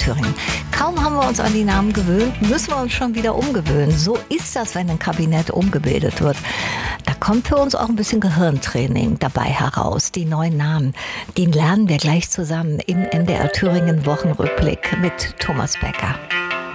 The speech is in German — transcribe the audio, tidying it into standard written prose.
Thüringen. Kaum haben wir uns an die Namen gewöhnt, müssen wir uns schon wieder umgewöhnen. So ist das, wenn ein Kabinett umgebildet wird. Da kommt für uns auch ein bisschen Gehirntraining dabei heraus. Die neuen Namen, die lernen wir gleich zusammen im NDR Thüringen Wochenrückblick mit Thomas Becker.